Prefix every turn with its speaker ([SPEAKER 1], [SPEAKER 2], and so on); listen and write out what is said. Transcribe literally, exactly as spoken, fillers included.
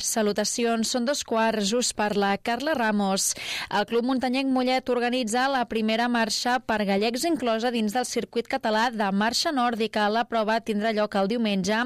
[SPEAKER 1] Salutacions, són dos quarts, us parla Carla Ramos. El Club Muntanyenc Mollet organitza la primera marxa per gallecs inclosa dins del circuit català de marxa nòrdica. La prova tindrà lloc el diumenge